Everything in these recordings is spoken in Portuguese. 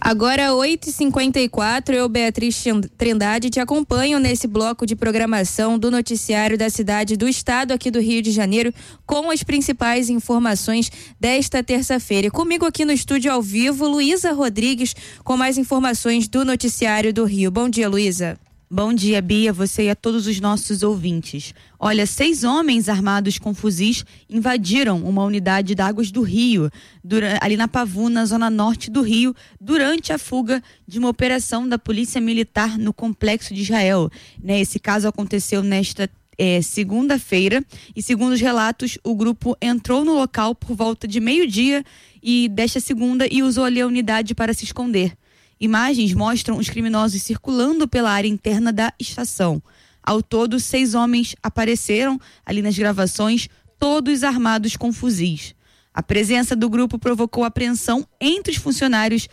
Agora 8h54, eu, Beatriz Trindade, te acompanho nesse bloco de programação do noticiário da cidade do estado aqui do Rio de Janeiro, com as principais informações desta terça-feira. E comigo aqui no estúdio ao vivo, Luísa Rodrigues, com mais informações do noticiário do Rio. Bom dia, Luísa. Bom dia, Bia, você e a todos os nossos ouvintes. Olha, 6 homens armados com fuzis invadiram uma unidade de Águas do Rio, ali na Pavuna, zona norte do Rio, durante a fuga de uma operação da Polícia Militar no Complexo de Israel. Esse caso aconteceu nesta segunda-feira e, segundo os relatos, o grupo entrou no local por volta de meio-dia desta segunda e usou ali a unidade para se esconder. Imagens mostram os criminosos circulando pela área interna da estação. Ao todo, 6 homens apareceram ali nas gravações, todos armados com fuzis. A presença do grupo provocou apreensão entre os funcionários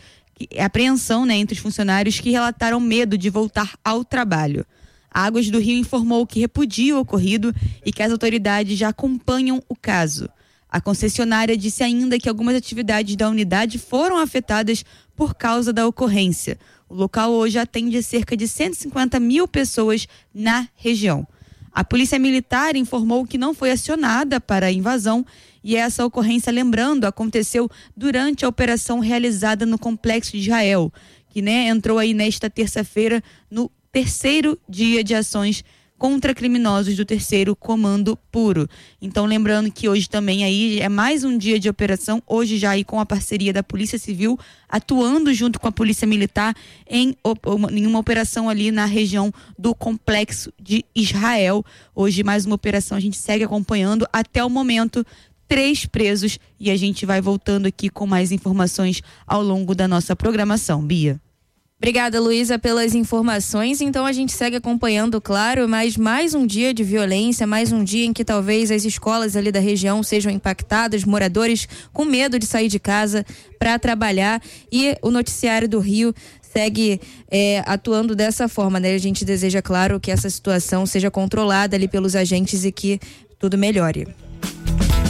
que relataram medo de voltar ao trabalho. A Águas do Rio informou que repudia o ocorrido e que as autoridades já acompanham o caso. A concessionária disse ainda que algumas atividades da unidade foram afetadas por causa da ocorrência. O local hoje atende cerca de 150 mil pessoas na região. A Polícia Militar informou que não foi acionada para a invasão e essa ocorrência, lembrando, aconteceu durante a operação realizada no Complexo de Israel, que entrou aí nesta terça-feira no 3º dia de ações contra criminosos do 3º Comando Puro. Então, lembrando que hoje também aí é mais um dia de operação, hoje já aí com a parceria da Polícia Civil, atuando junto com a Polícia Militar em uma operação ali na região do Complexo de Israel. Hoje mais uma operação, a gente segue acompanhando até o momento, 3 presos, e a gente vai voltando aqui com mais informações ao longo da nossa programação. Bia. Obrigada, Luísa, pelas informações. Então a gente segue acompanhando, claro, mas mais um dia de violência, mais um dia em que talvez as escolas ali da região sejam impactadas, moradores com medo de sair de casa para trabalhar, e o noticiário do Rio segue atuando dessa forma, A gente deseja, claro, que essa situação seja controlada ali pelos agentes e que tudo melhore.